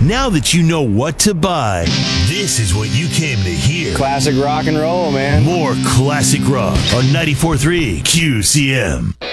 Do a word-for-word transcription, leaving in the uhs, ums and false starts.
Now that you know what to buy, this is what you came to hear. Classic rock and roll, man. More classic rock on ninety-four point three Q C M.